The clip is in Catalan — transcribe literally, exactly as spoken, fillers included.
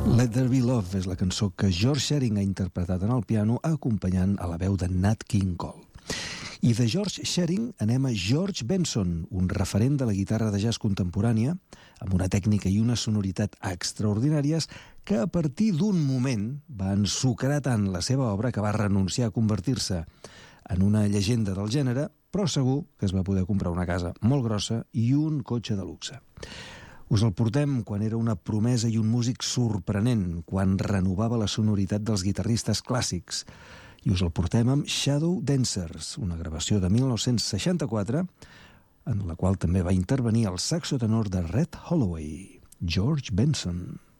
Let There Be Love és la cançó que George Shearing ha interpretat en el piano acompanyant a la veu de Nat King Cole. I de George Shearing anem a George Benson, un referent de la guitarra de jazz contemporània, amb una tècnica i una sonoritat extraordinàries que a partir d'un moment va ensucrar tant la seva obra que va renunciar a convertir-se en una llegenda del gènere, però segur que es va poder comprar una casa molt grossa i un cotxe de luxe. Us el portem quan era una promesa i un músic sorprenent, quan renovava la sonoritat dels guitarristes clàssics. I us el portem amb Shadow Dancers, una gravació de mil nou-cents seixanta-quatre, en la qual també va intervenir el saxo tenor de Red Holloway, George Benson.